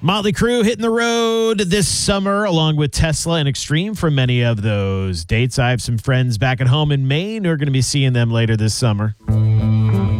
Motley Crue hitting the road this summer along with Tesla and Extreme for many of those dates. I have some friends back at home in Maine who are going to be seeing them later this summer.